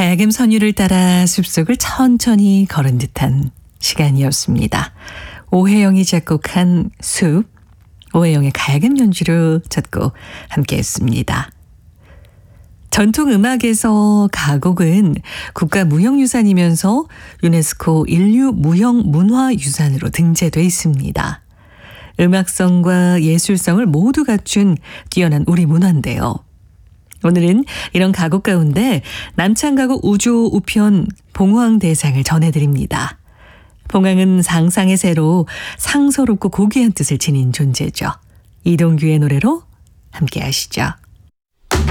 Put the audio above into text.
가야금 선율을 따라 숲속을 천천히 걸은 듯한 시간이었습니다. 오혜영이 작곡한 숲, 오혜영의 가야금 연주로 첫 곡 함께했습니다. 전통음악에서 가곡은 국가무형유산이면서 유네스코 인류무형문화유산으로 등재돼 있습니다. 음악성과 예술성을 모두 갖춘 뛰어난 우리 문화인데요. 오늘은 이런 가곡 가운데 남창가곡 우조 우편 봉황대상을 전해드립니다. 봉황은 상상의 새로 상서롭고 고귀한 뜻을 지닌 존재죠. 이동규의 노래로 함께 하시죠.